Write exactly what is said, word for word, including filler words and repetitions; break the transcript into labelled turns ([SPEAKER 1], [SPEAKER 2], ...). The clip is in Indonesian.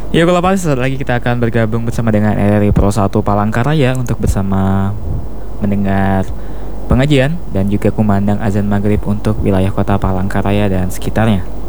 [SPEAKER 1] Ya kalau pasti saat lagi kita akan bergabung bersama dengan R R I Pro satu Palangkaraya untuk bersama mendengar pengajian dan juga kumandang azan maghrib untuk wilayah kota Palangkaraya dan sekitarnya.